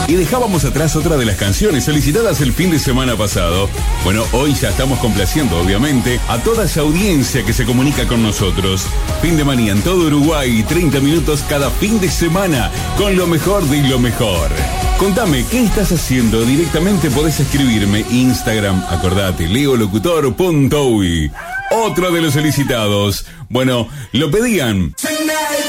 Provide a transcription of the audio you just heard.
Y dejábamos atrás otra de las canciones solicitadas el fin de semana pasado. Bueno, hoy ya estamos complaciendo, obviamente, a toda esa audiencia que se comunica con nosotros. Fin de manía en todo Uruguay, 30 minutos cada fin de semana, con lo mejor de lo mejor. Contame, ¿qué estás haciendo? Directamente podés escribirme Instagram, acordate, leolocutor.uy. Otro de los solicitados. Bueno, lo pedían.